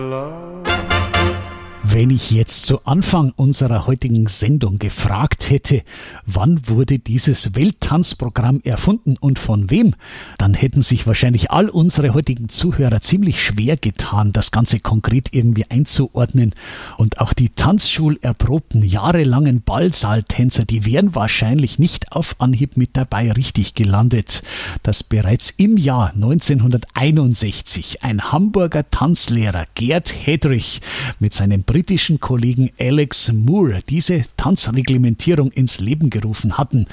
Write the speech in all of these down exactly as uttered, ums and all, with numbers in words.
Wenn ich jetzt zu Anfang unserer heutigen Sendung gefragt hätte, wann wurde dieses Welttanzprogramm erfunden und von wem, dann hätten sich wahrscheinlich all unsere heutigen Zuhörer ziemlich schwer getan, das Ganze konkret irgendwie einzuordnen. Und auch die tanzschulerprobten, jahrelangen Ballsaaltänzer, die wären wahrscheinlich nicht auf Anhieb mit dabei richtig gelandet. Dass bereits im Jahr neunzehnhunderteinundsechzig ein Hamburger Tanzlehrer, Gerd Hedrich, mit seinem britischen Kollegen Alex Moore diese Tanzreglementierung ins Leben gerufen hatten.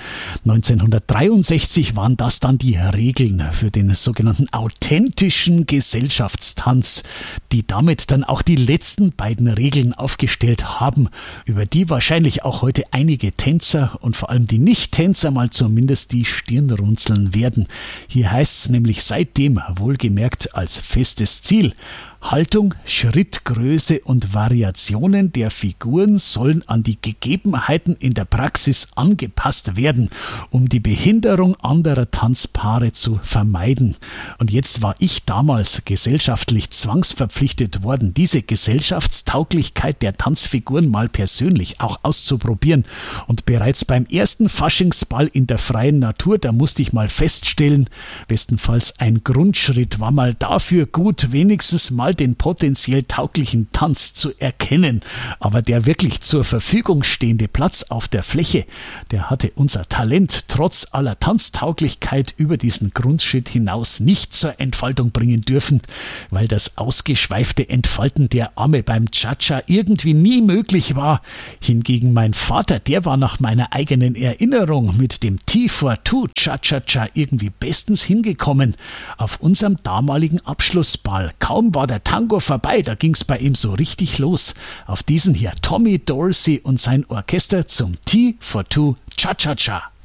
neunzehnhundertdreiundsechzig waren das dann die Regeln für den sogenannten authentischen Gesellschaftstanz, die damit dann auch die letzten beiden Regeln aufgestellt haben, über die wahrscheinlich auch heute einige Tänzer und vor allem die Nicht-Tänzer mal zumindest die Stirn runzeln werden. Hier heißt es nämlich seitdem wohlgemerkt als festes Ziel: Haltung, Schrittgröße und Variationen der Figuren sollen an die Gegebenheiten in der Praxis angepasst werden, um die Behinderung anderer Tanzpaare zu vermeiden. Und jetzt war ich damals gesellschaftlich zwangsverpflichtet worden, diese Gesellschaftstauglichkeit der Tanzfiguren mal persönlich auch auszuprobieren. Und bereits beim ersten Faschingsball in der freien Natur, da musste ich mal feststellen, bestenfalls ein Grundschritt war mal dafür gut, wenigstens mal den potenziell tauglichen Tanz zu erkennen. Aber der wirklich zur Verfügung stehende Platz auf der Fläche, der hatte unser Talent trotz aller Tanztauglichkeit über diesen Grundschritt hinaus nicht zur Entfaltung bringen dürfen, weil das ausgeschweifte Entfalten der Arme beim Cha-Cha irgendwie nie möglich war. Hingegen mein Vater, der war nach meiner eigenen Erinnerung mit dem T vier zwei Cha-Cha-Cha irgendwie bestens hingekommen. Auf unserem damaligen Abschlussball, kaum war der Tango vorbei, da ging's bei ihm so richtig los. Auf diesen hier Tommy Dorsey und sein Orchester zum T vier zwei Cha-Cha-Cha.